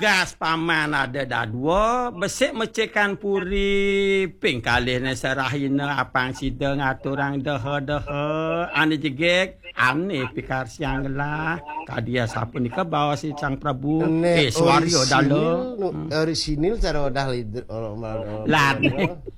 tugas paman ada dah dua. Besik mecekan puri. Ping kalih ni serahina apang sida ngaturang deha-deha. Ane jegek. Ane pikar siang lah. Kadia siapa ni ke bawa si Sang Prabu. Suario dalam. Orisinil cara dah lidur. Lad.